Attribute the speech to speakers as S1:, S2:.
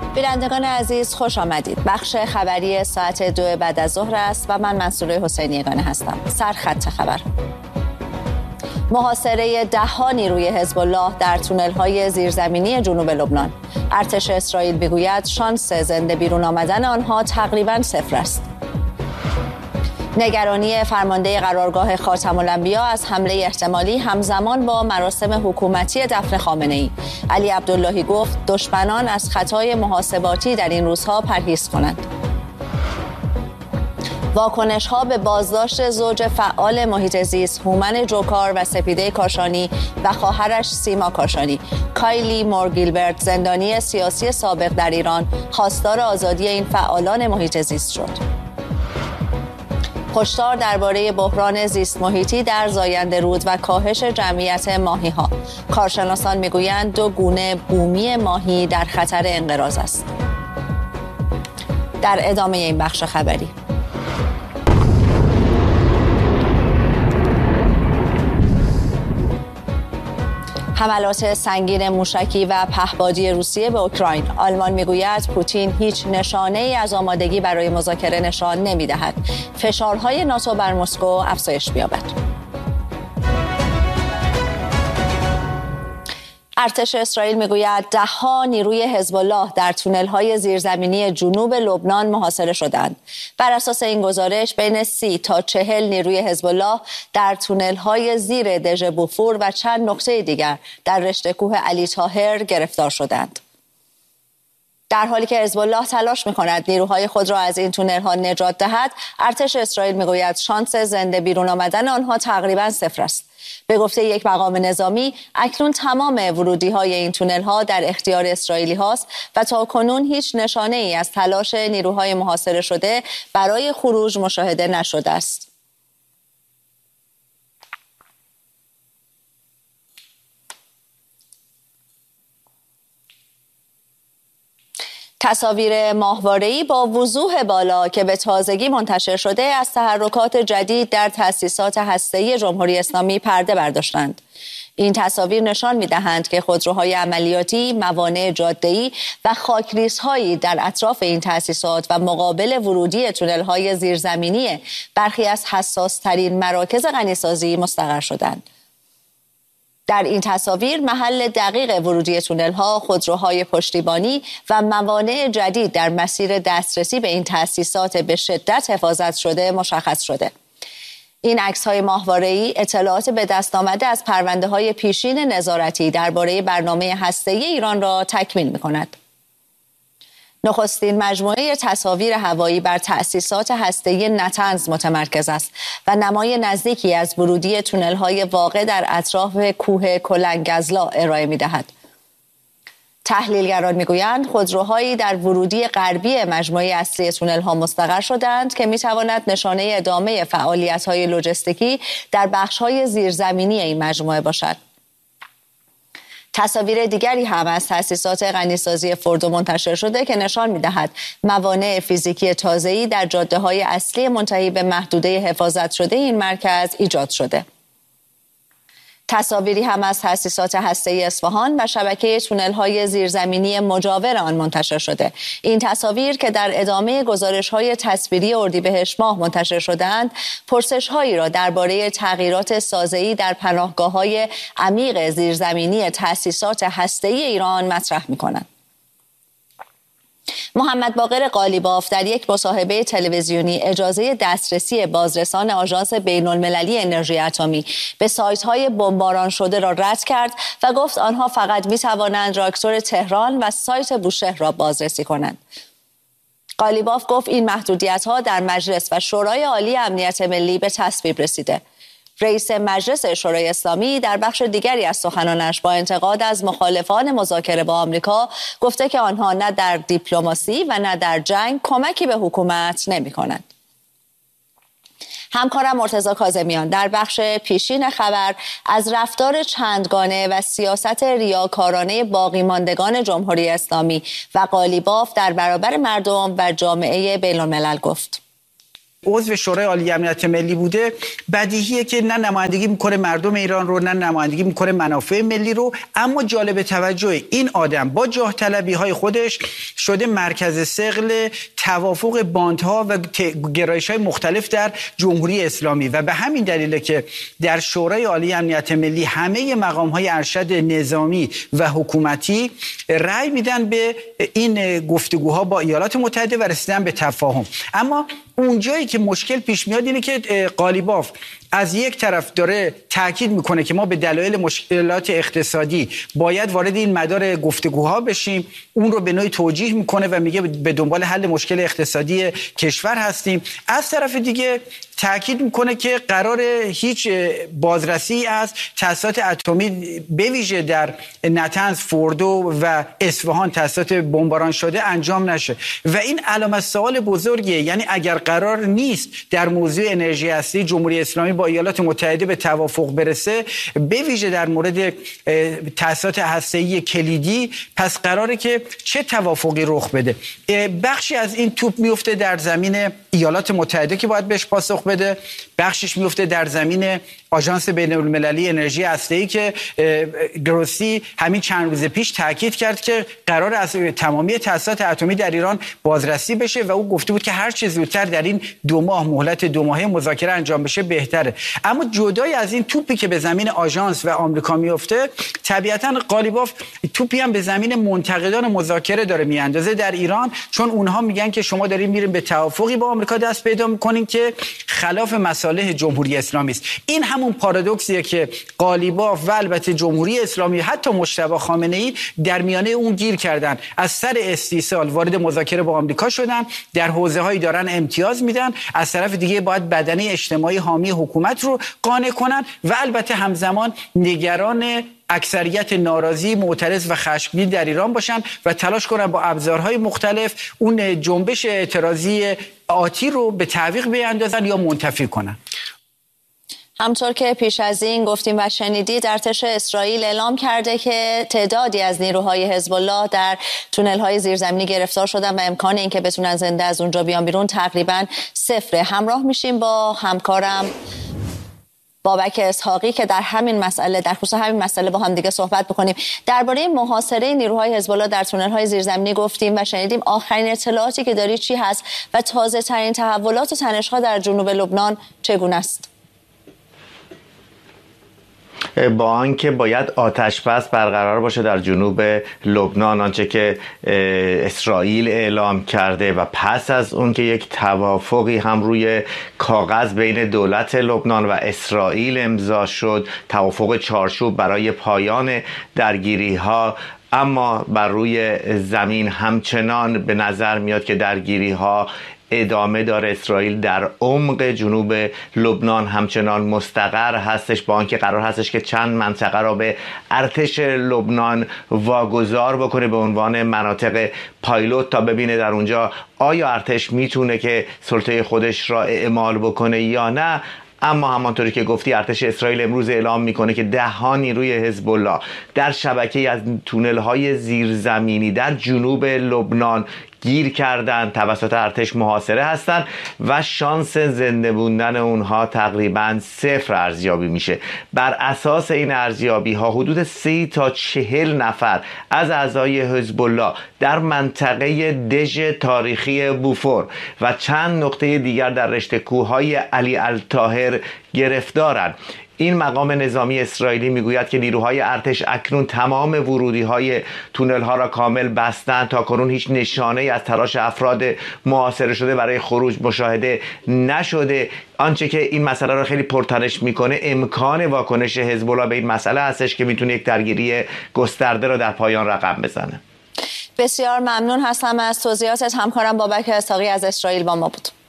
S1: بینندگان عزیز خوش آمدید. بخش خبری ساعت 2 بعد از ظهر است و من منصوره حسینی یگانه هستم. سرخط خبر: محاصره ده‌ها نیروی حزب الله در تونل‌های زیرزمینی جنوب لبنان. ارتش اسرائیل میگوید شانس زنده بیرون آمدن آنها تقریباً صفر است. نگرانی فرمانده قرارگاه خاتم الانبیا از حمله احتمالی همزمان با مراسم حکومتی دفن خامنه‌ای. علی عبداللهی گفت دشمنان از خطای محاسباتی در این روزها پرهیز کنند. واکنش‌ها به بازداشت زوج فعال محیط زیست هومن جوکار و سپیده کاشانی و خواهرش سیما کاشانی. کایلی مورگیلبرت، زندانی سیاسی سابق در ایران، خواستار آزادی این فعالان محیط زیست شد. هشدار درباره بحران زیست محیطی در زاینده رود و کاهش جمعیت ماهی‌ها. کارشناسان میگویند 2 گونه بومی ماهی در خطر انقراض است. در ادامه این بخش خبری: حملات سنگین موشکی و پهپادی روسیه به اوکراین. آلمان میگوید پوتین هیچ نشانه‌ای از آمادگی برای مذاکره نشان نمی‌دهد. فشارهای ناتو بر مسکو افزایش می‌یابد. ارتش اسرائیل میگوید ده‌ها نیروی حزب الله در تونل‌های زیرزمینی جنوب لبنان محاصره شدند. بر اساس این گزارش بین 30 تا 40 نیروی حزب الله در تونل‌های زیر دژ بوفور و چند نقطه دیگر در رشته کوه علی طاهر گرفتار شدند. در حالی که حزب الله تلاش می‌کند نیروهای خود را از این تونل‌ها نجات دهد، ارتش اسرائیل میگوید شانس زنده بیرون آمدن آنها تقریباً صفر است. به گفته یک مقام نظامی، اکنون تمام ورودی‌های این تونل‌ها در اختیار اسرائیلی هاست و تا کنون هیچ نشانه‌ای از تلاش نیروهای محاصره شده برای خروج مشاهده نشده است. تصاویر ماهواره‌ای با وضوح بالا که به تازگی منتشر شده از تحرکات جدید در تأسیسات هسته‌ای جمهوری اسلامی پرده برداشتند. این تصاویر نشان می‌دهند که خودروهای عملیاتی، موانع جاده‌ای و خاکریزهایی در اطراف این تأسیسات و مقابل ورودی تونل‌های زیرزمینی برخی از حساس‌ترین مراکز غنیسازی مستقر شدند. در این تصاویر محل دقیق ورودی تونل‌ها، خودروهای پشتیبانی و موانع جدید در مسیر دسترسی به این تأسیسات به شدت حفاظت شده مشخص شده. این عکس‌های ماهواره‌ای اطلاعات به دست آمده از پرونده‌های پیشین نظارتی درباره برنامه هسته‌ای ایران را تکمیل می‌کند. نخستین مجموعه تصاویر هوایی بر تأسیسات هسته‌ای نتنز متمرکز است و نمای نزدیکی از ورودی تونل‌های واقع در اطراف کوه کلنگزلا ارائه می‌دهد. تحلیلگران می‌گویند خودروهایی در ورودی غربی مجموعه اصلی تونل‌ها مستقر شدند که می‌تواند نشانه ادامه فعالیت‌های لوجستیکی در بخش‌های زیرزمینی این مجموعه باشد. تصاویر دیگری هم از تأسیسات غنیسازی فردو منتشر شده که نشان می‌دهد موانع فیزیکی تازه‌ای در جاده‌های اصلی منتهی به محدوده حفاظت شده این مرکز ایجاد شده. تصاویری هم از تأسیسات هسته‌ای اصفهان و شبکه تونل‌های زیرزمینی مجاور آن منتشر شده. این تصاویر که در ادامه گزارش‌های تصویری اردیبهشت ماه منتشر شدند، پرسش‌هایی را درباره تغییرات سازه‌ای در پناهگاه‌های عمیق زیرزمینی تأسیسات هسته‌ای ایران مطرح می‌کنند. محمد باقر قالیباف در یک مصاحبه تلویزیونی اجازه دسترسی بازرسان آژانس بین‌المللی انرژی اتمی به سایت‌های بمباران شده را رد کرد و گفت آنها فقط می‌توانند راکتور تهران و سایت بوشهر را بازرسی کنند. قالیباف گفت این محدودیت‌ها در مجلس و شورای عالی امنیت ملی به تصویب رسیده. رئیس مجلس شورای اسلامی در بخش دیگری از سخنانش با انتقاد از مخالفان مذاکره با آمریکا گفته که آنها نه در دیپلماسی و نه در جنگ کمکی به حکومت نمی‌کنند. همکارم مرتضی کاظمیان در بخش پیشین خبر از رفتار چندگانه و سیاست ریاکارانه باقی ماندگان جمهوری اسلامی و قالیباف در برابر مردم و جامعه بین‌الملل گفت.
S2: عضو شورای عالی امنیت ملی بوده، بدیهیه که نه نمایندگی میکنه مردم ایران رو، نه نمایندگی میکنه منافع ملی رو. اما جالب توجه، این آدم با جاه طلبی های خودش شده مرکز ثقل توافق باندها و گرایش های مختلف در جمهوری اسلامی و به همین دلیله که در شورای عالی امنیت ملی همه مقام های ارشد نظامی و حکومتی رأی میدن به این گفتگوها با ایالات متحده و رسیدن به تفاهم. اما اونجایی که مشکل پیش میاد اینه که قالیباف از یک طرف داره تاکید میکنه که ما به دلایل مشکلات اقتصادی باید وارد این مدار گفتگوها بشیم، اون رو به نوعی توجیه میکنه و میگه به دنبال حل مشکل اقتصادی کشور هستیم. از طرف دیگه تاکید میکنه که قرار هیچ بازرسی از تأسیسات اتمی به ویژه در نطنز، فوردو و اصفهان تأسیسات بمباران شده انجام نشه و این علامت سوال بزرگیه. یعنی اگر قرار نیست در موضوع انرژی هستی جمهوری اسلامی با ایالات متحده به توافق برسه، به ویژه در مورد تأسیسات هسته‌ای کلیدی، پس قراره که چه توافقی رخ بده؟ بخشی از این توپ میفته در زمین ایالات متحده که باید بهش پاسخ بده، بخشش میفته در زمین آژانس بین‌المللی انرژی هسته‌ای که گروسی همین چند روز پیش تاکید کرد که قرار از تمامی تأسیسات اتمی در ایران بازرسی بشه و او گفته بود که هر چه زودتر در این 2 ماه مهلت 2 ماهه مذاکره انجام بشه بهتره. اما جدای از این توپی که به زمین آژانس و آمریکا میفته، طبیعتاً قالیباف توپی هم به زمین منتقدان مذاکره داره میاندازه در ایران، چون اونها میگن که شما دارین میرین به توافقی با آمریکا دست پیدا میکنین که خلاف مصالح جمهوری اسلامی است. این همون پارادوکسیه که قالیباف و البته جمهوری اسلامی حتی مجتبی خامنه‌ای در میانه اون گیر کردن، از سر استیصال وارد مذاکره با آمریکا شدن، در حوزه‌هایی دارن امتیاز میدن، از طرف دیگه باید بدنه اجتماعی حامی حکومت رو قانع کنن و البته همزمان نگران اکثریت ناراضی، معترض و خشمگین در ایران باشن و تلاش کنن با ابزارهای مختلف اون جنبش اعتراضی آتی رو به تعویق بیاندازن یا منتفی کنن.
S1: همطور که پیش از این گفتیم و شنیدید، ارتش اسرائیل اعلام کرده که تعدادی از نیروهای حزب الله در تونل‌های زیرزمینی گرفتار شدن و امکان اینکه بتونن زنده از اونجا بیان بیرون تقریباً صفره. همراه میشیم با همکارم بابک اسحاقی که در خصوص همین مسئله با هم دیگه صحبت بکنیم. درباره محاصره نیروهای حزب الله در تونل‌های زیرزمینی گفتیم و شنیدیم. آخرین اطلاعاتی که داری چی هست و تازه ترین تحولات و تنش‌ها در جنوب لبنان چگونه است؟
S3: با آنکه باید آتش‌بس برقرار باشه در جنوب لبنان، آنچه که اسرائیل اعلام کرده و پس از اون که یک توافقی هم روی کاغذ بین دولت لبنان و اسرائیل امضا شد، توافق چارچوب برای پایان درگیری‌ها، اما بر روی زمین همچنان به نظر میاد که درگیری‌ها ادامه داره. اسرائیل در عمق جنوب لبنان همچنان مستقر هستش، با آنکه قرار هستش که چند منطقه را به ارتش لبنان واگذار بکنه به عنوان مناطق پایلوت تا ببینه در اونجا آیا ارتش میتونه که سلطه خودش را اعمال بکنه یا نه. اما همانطوری که گفتی، ارتش اسرائیل امروز اعلام میکنه که 10 نیروی حزب الله در شبکه‌ای از تونل‌های زیرزمینی در جنوب لبنان گیر کردن، توسط ارتش محاصره هستند و شانس زنده موندن اونها تقریباً 0 ارزیابی میشه. بر اساس این ارزیابی ها حدود 30 تا 40 نفر از اعضای حزب الله در منطقه دژ تاریخی بوفور و چند نقطه دیگر در رشته کوههای علی الطاهر گرفتارند. این مقام نظامی اسرائیلی میگوید که نیروهای ارتش اکنون تمام ورودی‌های تونل‌ها را کامل بستند. تا کنون هیچ نشانه‌ای از تلاش افراد محاصره شده برای خروج مشاهده نشده. آنچه که این مسئله را خیلی پرتنش میکنه امکان واکنش حزب الله به این مسئله هستش که میتونه یک درگیری گسترده را در پایان رقم بزنه.
S1: بسیار ممنون هستم از توضیحاتت. همکارم بابک اسحاقی از اسرائیل با ما بود.